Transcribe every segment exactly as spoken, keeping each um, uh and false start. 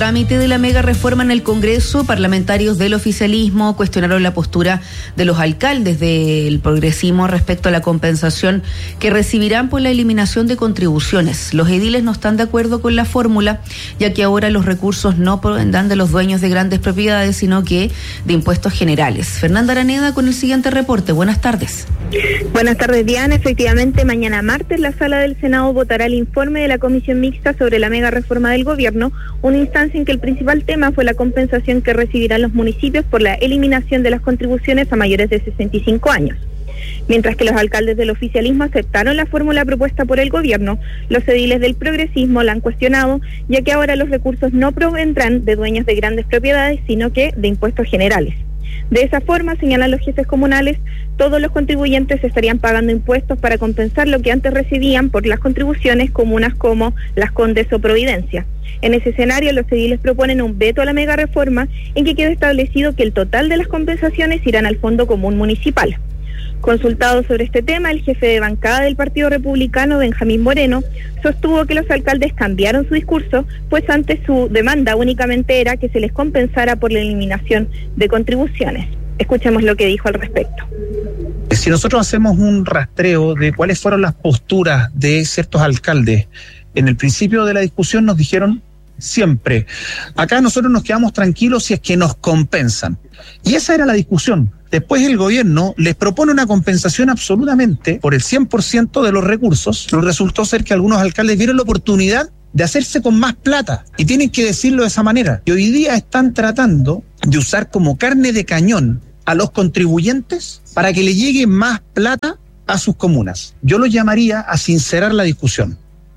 Trámite de la mega reforma en el Congreso, parlamentarios del oficialismo cuestionaron la postura de los alcaldes del progresismo respecto a la compensación que recibirán por la eliminación de contribuciones. Los ediles no están de acuerdo con la fórmula, ya que ahora los recursos no provendrán de los dueños de grandes propiedades, sino que de impuestos generales. Fernanda Araneda con el siguiente reporte. Buenas tardes. Buenas tardes, Diana. Efectivamente, mañana martes la Sala del Senado votará el informe de la Comisión Mixta sobre la mega reforma del gobierno, una instancia en que el principal tema fue la compensación que recibirán los municipios por la eliminación de las contribuciones a mayores de sesenta y cinco años. Mientras que los alcaldes del oficialismo aceptaron la fórmula propuesta por el gobierno, los ediles del progresismo la han cuestionado, ya que ahora los recursos no provendrán de dueños de grandes propiedades, sino que de impuestos generales. De esa forma, señalan los jefes comunales, todos los contribuyentes estarían pagando impuestos para compensar lo que antes recibían por las contribuciones comunas como Las Condes o Providencia. En ese escenario, los ediles proponen un veto a la mega reforma en que queda establecido que el total de las compensaciones irán al Fondo Común Municipal. Consultado sobre este tema, el jefe de bancada del Partido Republicano, Benjamín Moreno, sostuvo que los alcaldes cambiaron su discurso, pues antes su demanda únicamente era que se les compensara por la eliminación de contribuciones. Escuchemos lo que dijo al respecto. Si nosotros hacemos un rastreo de cuáles fueron las posturas de ciertos alcaldes, en el principio de la discusión nos dijeron siempre, acá nosotros nos quedamos tranquilos si es que nos compensan. Y esa era la discusión. Después el gobierno les propone una compensación absolutamente por el cien por ciento de los recursos. Pero resultó ser que algunos alcaldes vieron la oportunidad de hacerse con más plata y tienen que decirlo de esa manera. Y hoy día están tratando de usar como carne de cañón a los contribuyentes para que le llegue más plata a sus comunas. Yo lo llamaría a sincerar la discusión.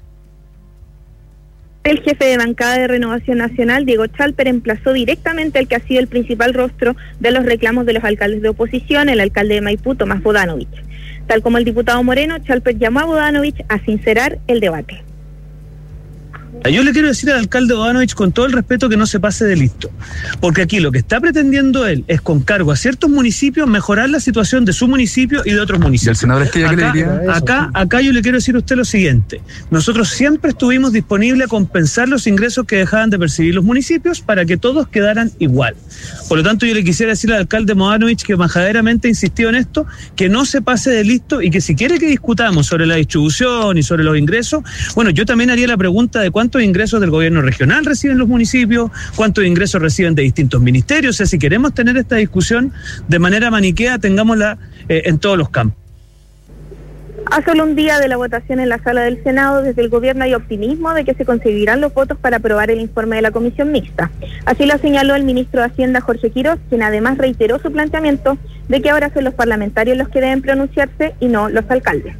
El jefe de bancada de Renovación Nacional, Diego Chalper, emplazó directamente al que ha sido el principal rostro de los reclamos de los alcaldes de oposición, el alcalde de Maipú, Tomás Bodanovich. Tal como el diputado Moreno, Chalper llamó a Bodanovich a sincerar el debate. Yo le quiero decir al alcalde Bodanovich con todo el respeto que no se pase de listo, porque aquí lo que está pretendiendo él es con cargo a ciertos municipios mejorar la situación de su municipio y de otros municipios. ¿Y el senador Estilla qué le diría? Acá, acá yo le quiero decir a usted lo siguiente, nosotros siempre estuvimos disponibles a compensar los ingresos que dejaban de percibir los municipios para que todos quedaran igual. Por lo tanto, yo le quisiera decir al alcalde Bodanovich, que majaderamente insistió en esto, que no se pase de listo y que si quiere que discutamos sobre la distribución y sobre los ingresos, bueno, yo también haría la pregunta de cuánto ¿Cuántos ingresos del gobierno regional reciben los municipios? ¿Cuántos ingresos reciben de distintos ministerios? O sea, si queremos tener esta discusión de manera maniquea, tengámosla eh, en todos los campos. A solo un día de la votación en la sala del Senado, desde el gobierno hay optimismo de que se conseguirán los votos para aprobar el informe de la Comisión Mixta. Así lo señaló el ministro de Hacienda, Jorge Quiroz, quien además reiteró su planteamiento de que ahora son los parlamentarios los que deben pronunciarse y no los alcaldes.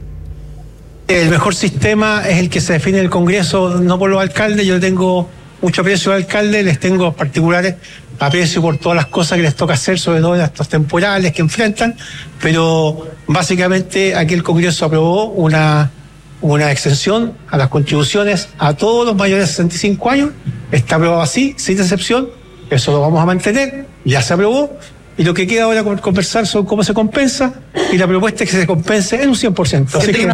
El mejor sistema es el que se define en el Congreso, no por los alcaldes. Yo tengo mucho aprecio al alcalde, les tengo particulares aprecio por todas las cosas que les toca hacer, sobre todo en estos temporales que enfrentan, pero básicamente aquí el Congreso aprobó una, una exención a las contribuciones a todos los mayores de sesenta y cinco años, está aprobado así, sin excepción, eso lo vamos a mantener, ya se aprobó, y lo que queda ahora por conversar son cómo se compensa, y la propuesta es que se compense en un cien por ciento. Así que...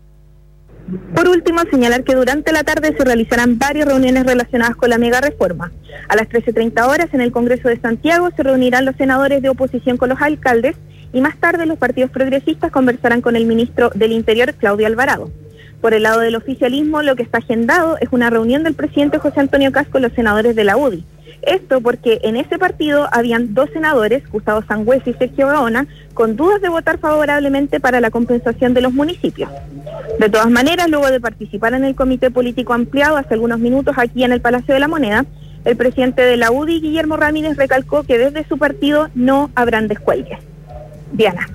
Por último, señalar que durante la tarde se realizarán varias reuniones relacionadas con la mega reforma. A las trece treinta horas en el Congreso de Santiago se reunirán los senadores de oposición con los alcaldes y más tarde los partidos progresistas conversarán con el ministro del Interior, Claudio Alvarado. Por el lado del oficialismo, lo que está agendado es una reunión del presidente José Antonio Kast con los senadores de la U D I. Esto porque en ese partido habían dos senadores, Gustavo Sangüesa y Sergio Gaona, con dudas de votar favorablemente para la compensación de los municipios. De todas maneras, luego de participar en el comité político ampliado hace algunos minutos aquí en el Palacio de la Moneda, el presidente de la U D I, Guillermo Ramírez, recalcó que desde su partido no habrán descuelgues. Diana.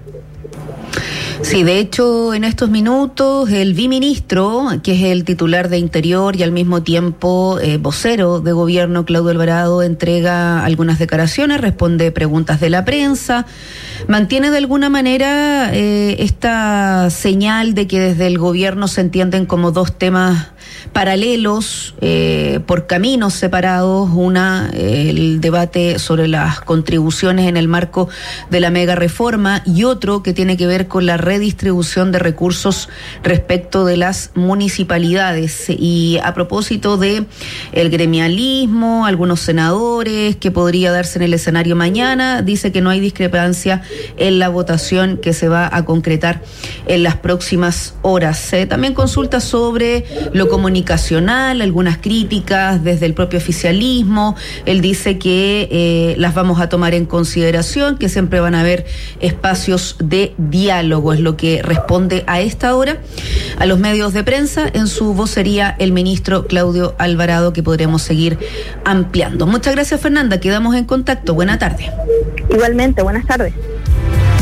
Sí, de hecho, en estos minutos el viceministro, que es el titular de Interior y al mismo tiempo eh, vocero de gobierno, Claudio Alvarado, entrega algunas declaraciones, responde preguntas de la prensa, mantiene de alguna manera eh, esta señal de que desde el gobierno se entienden como dos temas paralelos, eh, por caminos separados, una, eh, el debate sobre las contribuciones en el marco de la mega reforma y otro que tiene que ver con la redistribución de recursos respecto de las municipalidades. Y a propósito de el gremialismo, algunos senadores, que podría darse en el escenario mañana, dice que no hay discrepancia en la votación que se va a concretar en las próximas horas. Eh, también consulta sobre lo comunicacional, algunas críticas desde el propio oficialismo. Él dice que eh, las vamos a tomar en consideración, que siempre van a haber espacios de diálogo, es lo que responde a esta hora a los medios de prensa, en su vocería el ministro Claudio Alvarado, que podremos seguir ampliando. Muchas gracias, Fernanda, quedamos en contacto. Buena tarde. Igualmente, buenas tardes.